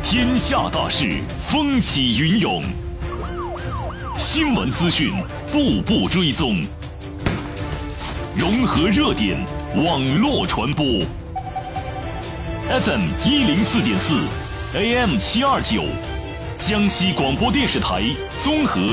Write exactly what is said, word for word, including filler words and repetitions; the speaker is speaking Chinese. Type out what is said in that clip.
天下大事，风起云涌，新闻资讯步步追踪，融合热点，网络传播。F M 一零四点四 ，A M 七二九，江西广播电视台综合